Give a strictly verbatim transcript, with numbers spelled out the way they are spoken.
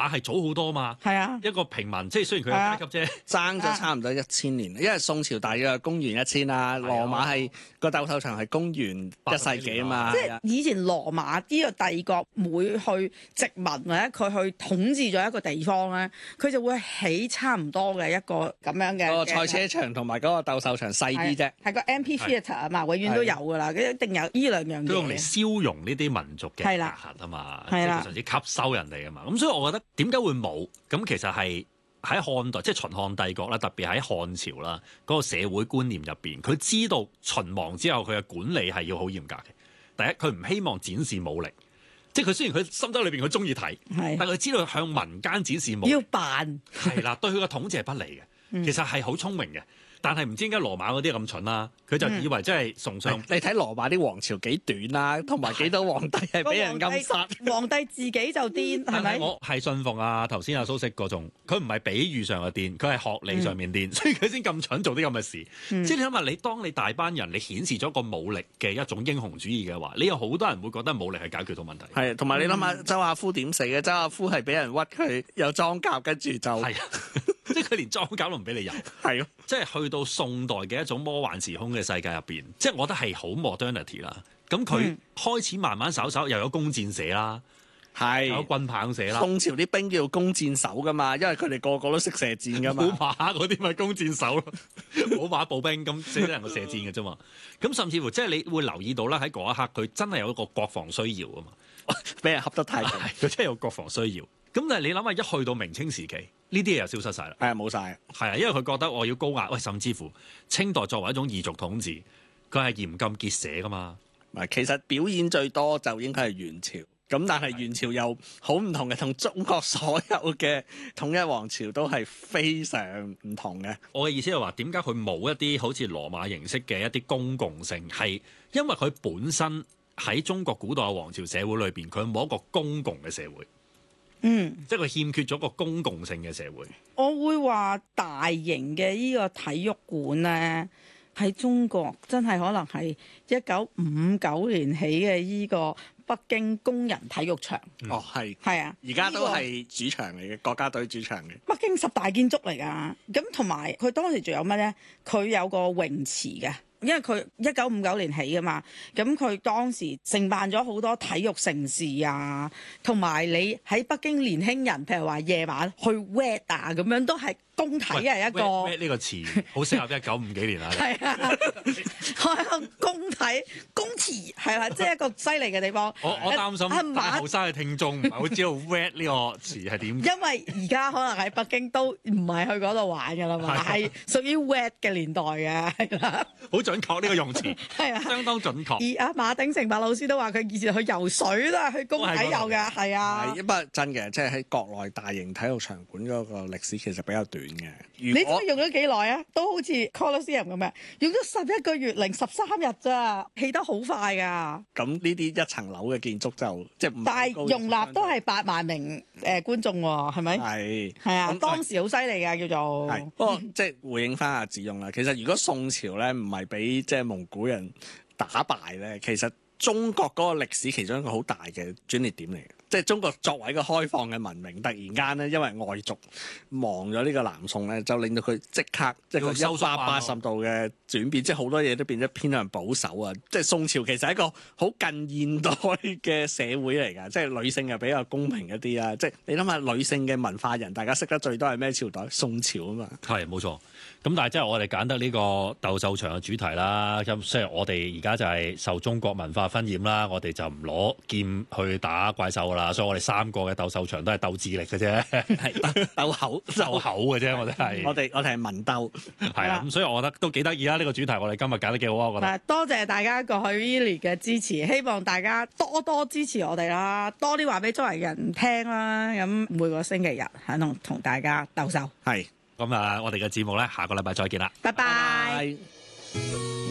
馬係早好多嘛。 係啊， 一個平民，即係雖然佢有階級啫， 爭咗差唔多一千年，因為宋朝大約係公元一千啦，羅馬係個鬥獸場係公元一世紀啊嘛。 即係以前羅馬呢個帝國每去殖民或者佢去統治咗一個地方咧，佢就會起差唔多嘅一個咁樣嘅。 個賽車場同埋嗰個鬥獸場細啲啫， 係個 M P Theatre 啊嘛，永遠都有㗎啦，佢一定有呢兩樣嘢。 都用嚟消融呢啲民族嘅隔閡啊嘛，即係甚至吸收人哋啊嘛。咁所以我覺得點解會冇？咁其實係喺漢代，即係秦漢帝國啦，特別喺漢朝啦，嗰個社會觀念入邊，佢知道秦亡之後佢嘅管理係要好嚴格嘅。第一，佢唔希望展示武力，即係佢雖然佢心底裏邊佢中意睇，但佢知道向民間展示武力要扮係啦，對佢個統治係不利嘅。其實係好聰明嘅。但係唔知點解羅馬嗰啲咁蠢啦，佢就以為真係崇尚。 你睇羅馬啲王朝幾短啦，同埋幾多皇帝係俾人暗殺。 皇帝自己就癲，係咪？ 我係信奉啊，頭先阿蘇軾嗰種，佢唔係比喻上嘅癲，佢係學理上面癲，所以佢先咁蠢做啲咁嘅事。即係你諗下，你當你大班人你顯示咗個武力嘅一種英雄主義嘅話，你有好多人會覺得武力係解決到問題。 係，同埋你諗下周亞夫點死嘅？周亞夫係俾人屈佢有裝甲，跟住就係啊，即係佢連裝甲都唔俾你入。 係咯， 即係去到宋代嘅一種魔幻時空嘅世界入邊，即係我覺得係好 modernity 啦。咁佢開始慢慢稍稍又有弓箭射啦， 係有棍棒射啦。 宋朝啲兵叫弓箭手噶嘛，因為佢哋個個都識射箭噶嘛。 冇馬嗰啲咪弓箭手咯，冇馬步兵咁只能夠射箭嘅啫嘛。咁甚至乎即係你會留意到啦，喺嗰一刻佢真係有一個國防需要啊嘛， 俾人恰得太緊， 佢真係有國防需要。咁但係你諗下，一去到明清時期，呢啲嘢又消失晒啦。 係啊，冇晒。 係啊，因為佢覺得我要高壓，喂，甚至乎清代作為一種異族統治，佢係嚴禁結社噶嘛。 唔係，其實表演最多就應該係元朝。咁但係元朝又好唔同嘅，同中國所有嘅統一王朝都係非常唔同嘅。 我嘅意思係話，點解佢冇一啲好似羅馬形式嘅一啲公共性？係因為佢本身喺中國古代嘅王朝社會裏邊，佢冇一個公共嘅社會。 嗯， 即係佢欠缺咗個公共性嘅社會。 我會話大型嘅呢個體育館咧，喺中國真係可能係一九五九年起嘅呢個北京工人體育場。 嗯、哦，係， 係啊， 而家都係主場嚟嘅，國家隊主場嘅。 北京十大建築嚟㗎，咁同埋佢當時仲有乜咧？佢有個泳池嘅。因為佢一九五九年起噶嘛，咁佢當時承辦咗好多體育盛事啊，同埋你喺北京年輕人，譬如話夜晚去 wet 啊，咁樣都係工體係一個 wet 呢個詞好適合一九五幾年啊。 係啊，係一個工體工池係啦，即係一個犀利嘅地方。 我我擔心大後生嘅聽眾唔係好知道 wet 呢個詞係點。 因為而家可能喺北京都唔係去嗰度玩㗎啦嘛，係屬於 wet 嘅年代嘅，係啦。 好準確呢個用詞， 係啊， 相當準確。 而阿馬鼎盛白老師都話佢以前去游水都係去工體游嘅，係啊。 係，不過真嘅，即係喺國內大型體育場館嗰個歷史其實比較短嘅。 你知唔知用咗幾耐啊？都好似 Colosseum 咁樣，用咗十一個月零十三日咋，起得好快㗎。 咁呢啲一層樓嘅建築就即係唔， 但係容納都係八萬名誒觀眾喎，係咪？ 係係啊， 咁當時好犀利㗎，叫做。 係，不過即係回應翻阿子勇啦。其實如果宋朝咧唔係俾即係蒙古人打敗咧，其實中國嗰個歷史其中一個好大嘅轉捩點嚟嘅。即係中國作為一個開放嘅文明，突然間咧，因為外族亡咗呢個南宋咧，就令到佢即刻即係個一百八十度嘅轉變，即係好多嘢都變咗偏向保守啊！即係宋朝其實係一個好近現代嘅社會嚟㗎，即係女性又比較公平一啲啊！即係你諗下，女性嘅文化人，大家識得最多係咩朝代？宋朝啊嘛。 係冇錯。咁但係即係我哋揀得呢個鬥獸場嘅主題啦，咁即係我哋而家就係受中國文化熏染啦，我哋就唔攞劍去打怪獸啦，所以我哋三個嘅鬥獸場都係鬥智力嘅啫， 係鬥口鬥口嘅啫，我哋係我哋我哋係文鬥， 係啊，咁所以我覺得都幾得意啦，呢個主題我哋今日揀得幾好啊，我覺得。 多謝大家過去呢年嘅支持，希望大家多多支持我哋啦，多啲話俾周圍人聽啦，咁每個星期日喺度同大家鬥獸。 係。 咁啊，我哋嘅節目咧，下個禮拜再見啦。 拜拜。 拜拜。